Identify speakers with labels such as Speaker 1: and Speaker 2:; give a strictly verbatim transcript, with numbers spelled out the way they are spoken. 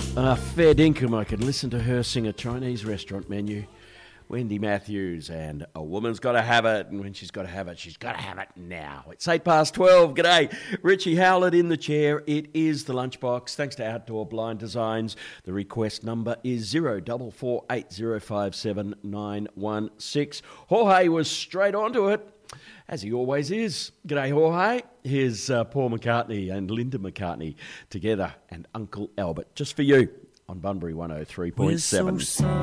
Speaker 1: Uh, fair dinkum, I could listen to her sing a Chinese restaurant menu. Wendy Matthews, and a woman's got to have it, and when she's got to have it, she's got to have it now. It's eight past twelve. G'day, Richie Howlett in the chair. It is the Lunchbox. Thanks to Outdoor Blind Designs. The request number is zero four four eight zero five seven nine one six. Jorge was straight onto it, as he always is. G'day, Jorge. Here's uh, Paul McCartney and Linda McCartney together, and Uncle Albert, just for you on Bunbury one oh three point seven.